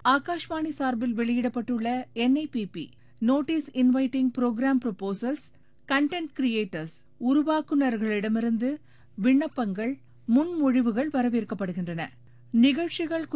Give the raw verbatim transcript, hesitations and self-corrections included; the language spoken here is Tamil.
ஆகாஷ்வாணி சார்பில் வெளியிடப்பட்டுள்ள என் I P B notice inviting program proposals content creators உருவாக்குநர்களிடமிருந்து விண்ணப்பங்கள் முன்மொழிவுகள் வரவேற்கப்படுகின்றன. நிகழ்ச்சிகள்